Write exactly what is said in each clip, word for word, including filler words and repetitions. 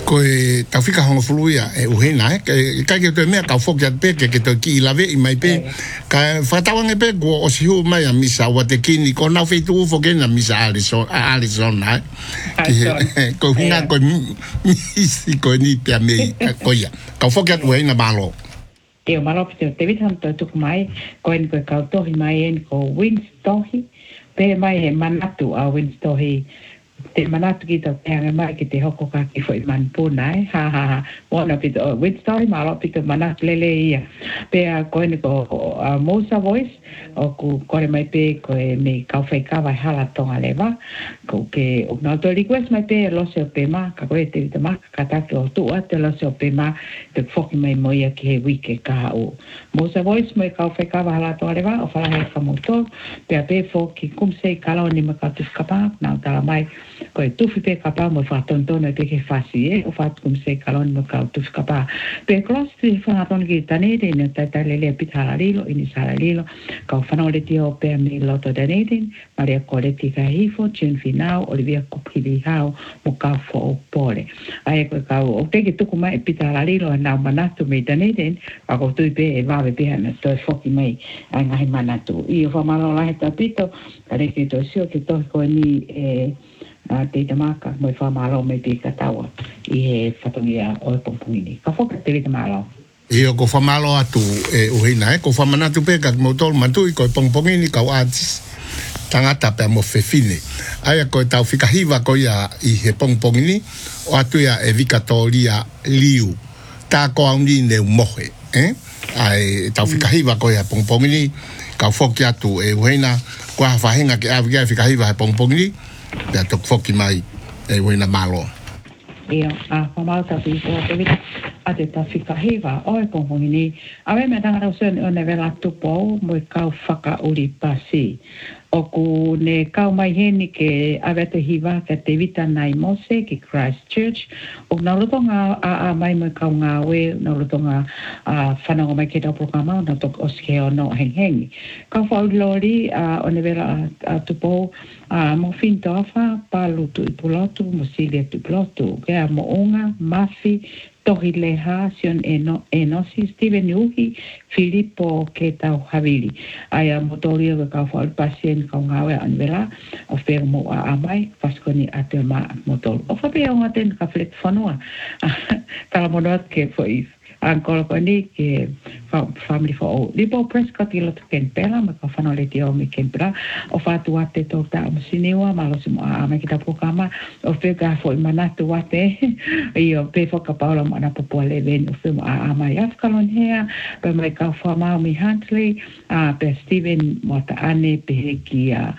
ko e tau fika hongo fuluia e uhena e kai ke to mea ka fok ya pe ke ke to ki lave i mai pe ka fatawang e pe ko o si hu mai a misa wa te kini ko na fe tu fo ke na misa alison alison ki ko hina ko mi si ko ni pe me ko ya ka fok ya uhena malo e o malo pe te vitam to tu mai ko en ko ka to mai en ko Winstohi pe mai e manatu a Winstohi te manatu ki tau te hanga mai ki te hoko ka ki fo i manpuna e ha ha ha mona pito uh, Winstohi malo pito manatu lele ia pe a koe ni ko uh, Mosa Voice o ku kore mai pe koe me kauwhai kawa hala tonga lewa ko ke o na to request mai pe lo se o pe ma ka koe te vita ma ka taki o tua te lo se o pe ma te foki mai moia ki he wike ka o Mosa Voice mai kauwhai kawa hala tonga lewa o whala hei kamoto pe a pe foki kumsei kala o ni makatus kapa na o tala mai ko e tufi pe kapa mo fa tontona pe ke fasi e o fa kum se kalon mo ka tufi kapa pe cross ti fa ton ki tanete ne ta ta le le pitala lilo ini sala lilo ka fa no le tio pe mi loto danete maria koleti ka hifo chin finao olivia kopili hao mo ka fo pole ai ko ka o te ki tuku mai pitala lilo na manatu me danete a ko tu pe e va pe na to foki mai ai ngai manatu i fa malo la ta pito ka le ki to sio ki to ko ni e a te tamaka mo fa malo me te katawa i he fatongia o pompuni ka foka te malo i o ko fa malo atu e uhina e ko fa manatu pe ka mo tol matu i ko pompuni ni ka atis tangata pe mo fefine ai ko tau fika hiva ko ia i he pompuni o atu ia e vikatoria liu ta ko auni ne mohe eh ai tau fika hiva ko ia pompuni ka foki atu e uhina ko fa hinga ke avia fika hiva pompuni ya tok foki mai e wena malo ia a famau ta pi ko te vita a te ta fika hiva o e kongongi ni a me me tanga sen o ne vela tupo mo e kau whaka uri pasi o ku ne kau mai heni ke ave te hiva ke te vita nai mose ki Christchurch o na rotonga a a mai mo kau ngā we na rotonga a whanonga mai ke tau programa na tok oske o no heng hengi kau whau lori a o ne vela a tupo a mo finto afa palu tu i pulotu mo silia tu pulotu ke a mo onga mafi tohi leha sion eno enosi Steven Uhi Filippo ke tau havili aya motori o ka fa pasien ka ngawe anvela o fer mo a amai faskoni atema motor o fa pe o aten ka flet fanua tala monot ke foi ancora quindi che family for Lipo Prescott ilo to ken pela ma ka fano le tio mi ken pra o fatu ate to ta msinewa ma lo simo a ma kita programa o fe ka fo manatu ate io pe fo ka paula ma na popo le ven o fe a ma ya kalon hea pe mai ka fo ma mi Huntley a pe Steven mota ane pe ki a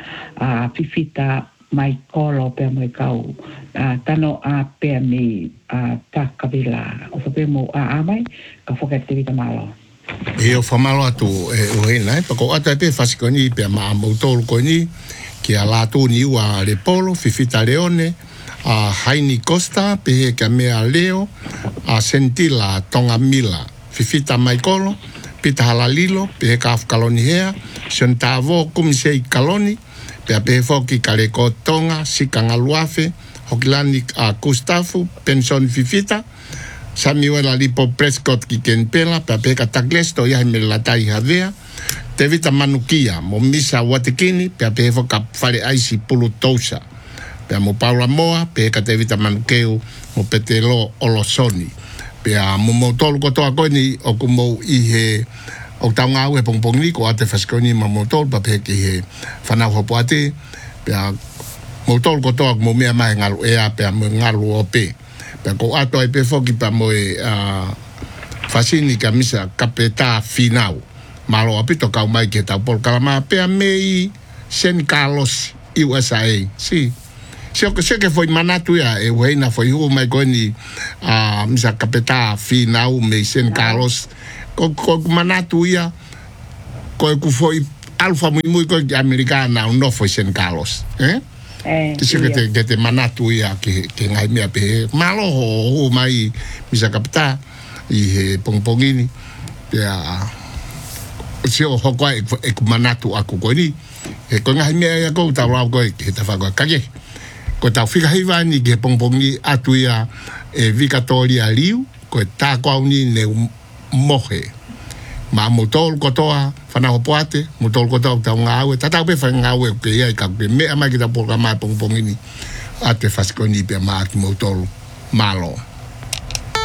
fifita mai kolo pe mai kau a tano a pe mi a takavila o fe mo a mai ka fo ka te vita malo e o famalo atu e o hena e pako ata pe fasikoni pe ma motol koni ki ala tu ni wa le polo fifita leone a Haini Costa pe ka me a Leo a Sentila Tonga Mila fifita mai kolo pita halalilo pe ka afkaloni hea sontavo kumisei kaloni pe pe foki kale ko tonga sikanga luafe hokilani a Gustavo pension fifita Samuel Lipo Prescott ki ken pela pe pe ka taglesto ya me la tai havea te vita manukia mo misa watekini pe pe foka fale aisi pulutosa pe mo Paula Moa pe ka te vita manukeu mo petelo olosoni pe a mo motol ko to akoni o kumo i he o taunga au e pongpongi ko ate faskoni ma motol pa pe ki he whanau hopo ate pe a motol ko toak mo mea mai ngalu e a pe a mo ngalu o pe pe ko ato e pe foki pa mo e fasini ka misa kapeta finau malo apito kau mai ke tau pol kalama pe a mei Saint Carlos U S A si se o que se que foi manatu ya e weina foi hu mai koni a misa kapeta finau me Saint Carlos ko ko manatu ya ko ku foi alfa muy muy ko americana no foi Saint Carlos eh eh que se que te que te manatu ya que que ngai me pe malo ho mai misa kapita i pongpongini ya se o ho ko e manatu aku ko ni e ko ngai me ya ko ta ra ko e ta fa ko ka ke ko tau fika hiva ni ke pongpongi atu ia e Victoria liu ko ta kwa ni ne mohe ma motol kotoa fana hopoate motol kotoa ta ngawe tata pe fa ngawe ke ia ka pe me ama kita programa pongpongi ni ate fasikoni pe ma motol malo